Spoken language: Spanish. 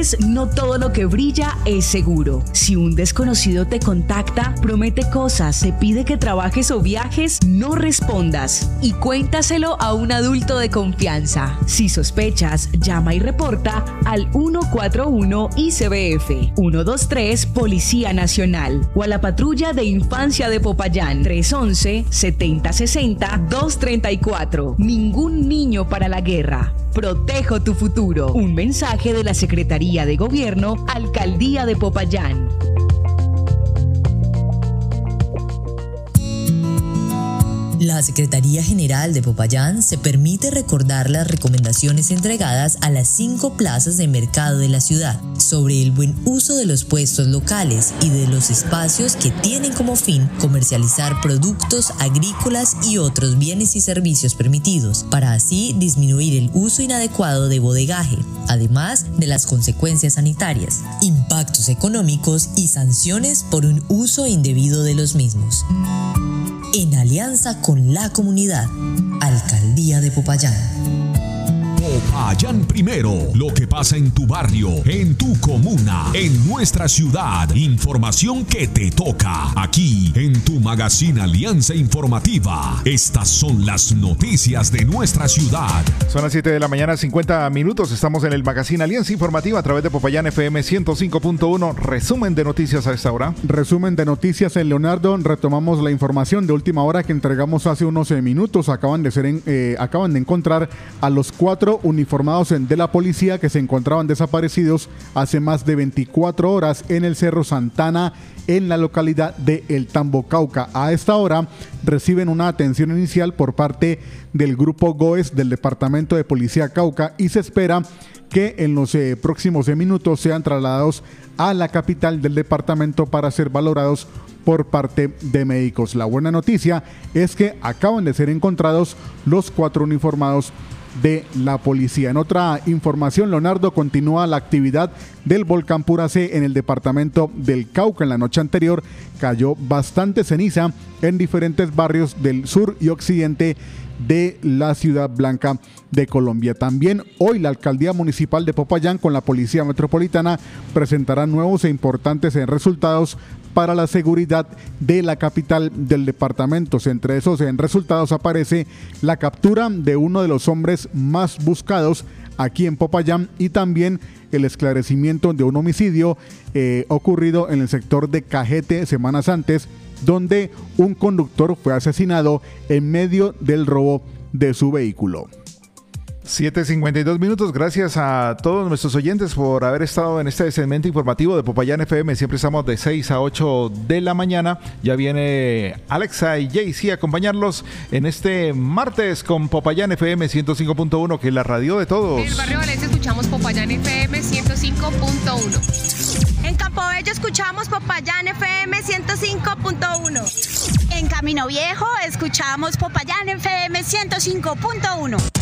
veces no todo lo que brilla es seguro. Si un desconocido te contacta, promete cosas, te pide que trabajes o viajes, no respondas y cuéntaselo a un adulto de confianza. Si sospechas, llama y reporta al 141 ICBF, 123 Policía Nacional o a la Patrulla de Infancia de Popayán, 311-7060-234. Ningún niño para la guerra. Protejo tu futuro. Un mensaje de la Secretaría de Gobierno, Alcaldía de Popayán. La Secretaría General de Popayán se permite recordar las recomendaciones entregadas a las 5 plazas de mercado de la ciudad sobre el buen uso de los puestos locales y de los espacios que tienen como fin comercializar productos agrícolas y otros bienes y servicios permitidos, para así disminuir el uso inadecuado de bodegaje, además de las consecuencias sanitarias, impactos económicos y sanciones por un uso indebido de los mismos. En alianza con la comunidad, Alcaldía de Popayán. Popayán Primero, lo que pasa en tu barrio, en tu comuna, en nuestra ciudad. Información que te toca aquí en tu magazine Alianza Informativa. Estas son las noticias de nuestra ciudad. Son las 7 de la mañana, 50 minutos. Estamos en el magazine Alianza Informativa a través de Popayán FM 105.1. Resumen de noticias a esta hora. Resumen de noticias en Leonardo. Retomamos la información de última hora que entregamos hace unos minutos. Acaban de encontrar a los 4 uniformados de la policía que se encontraban desaparecidos hace más de 24 horas en el Cerro Santana, en la localidad de El Tambo, Cauca. A esta hora reciben una atención inicial por parte del Grupo GOES del Departamento de Policía Cauca y se espera que en los próximos minutos sean trasladados a la capital del departamento para ser valorados por parte de médicos. La buena noticia es que acaban de ser encontrados los 4 uniformados de la policía. En otra información, Leonardo, continúa la actividad del volcán Puracé en el departamento del Cauca. En la noche anterior cayó bastante ceniza en diferentes barrios del sur y occidente de la Ciudad Blanca de Colombia. También hoy la Alcaldía Municipal de Popayán con la Policía Metropolitana presentará nuevos e importantes resultados para la seguridad de la capital del departamento. Entre esos resultados aparece la captura de uno de los hombres más buscados aquí en Popayán y también el esclarecimiento de un homicidio ocurrido en el sector de Cajete semanas antes, donde un conductor fue asesinado en medio del robo de su vehículo. 7:52 minutos. Gracias a todos nuestros oyentes por haber estado en este segmento informativo de Popayán FM. Siempre estamos de 6 a 8 de la mañana. Ya viene Alexa y JC a acompañarlos en este martes con Popayán FM 105.1, que es la radio de todos. En el barrio Valencia escuchamos Popayán FM 105.1. En Campo Bello escuchamos Popayán FM 105.1. En Camino Viejo escuchamos Popayán FM 105.1.